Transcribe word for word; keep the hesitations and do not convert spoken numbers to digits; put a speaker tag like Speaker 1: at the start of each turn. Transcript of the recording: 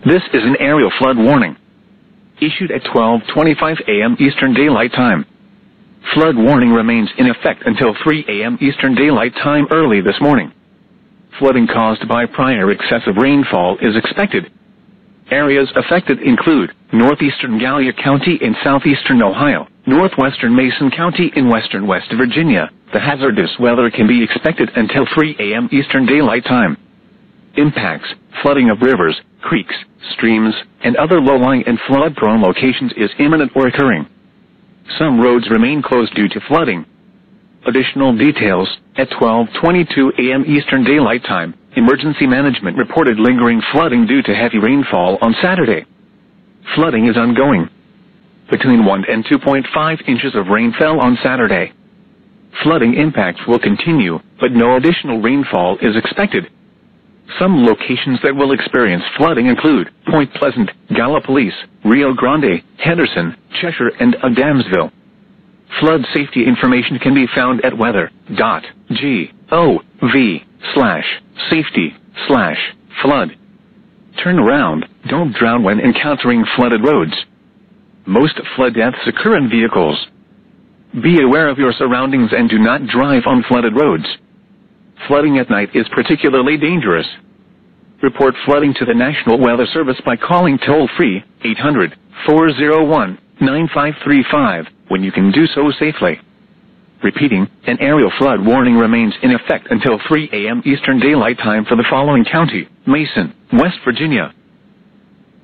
Speaker 1: This is an aerial flood warning issued at twelve twenty-five a m Eastern Daylight Time. Flood warning remains in effect until three a m Eastern Daylight Time early this morning. Flooding caused by prior excessive rainfall is expected. Areas affected include northeastern Gallia County in southeastern Ohio, northwestern Mason County in western West Virginia. The hazardous weather can be expected until three a m Eastern Daylight Time. Impacts: flooding of rivers, creeks, streams, and other low-lying and flood-prone locations is imminent or occurring. Some roads remain closed due to flooding. Additional details: at twelve twenty-two a m Eastern Daylight Time, Emergency Management reported lingering flooding due to heavy rainfall on Saturday. Flooding is ongoing. Between one and two point five inches of rain fell on Saturday. Flooding impacts will continue, but no additional rainfall is expected. Some locations that will experience flooding include Point Pleasant, Gallipolis, Rio Grande, Henderson, Cheshire, and Adamsville. Flood safety information can be found at weather dot gov slash safety slash flood. Turn around, don't drown when encountering flooded roads. Most flood deaths occur in vehicles. Be aware of your surroundings and do not drive on flooded roads. Flooding at night is particularly dangerous. Report flooding to the National Weather Service by calling toll-free eight hundred, four oh one, nine five three five when you can do so safely. Repeating, an aerial flood warning remains in effect until three a m Eastern Daylight Time for the following county: Mason, West Virginia,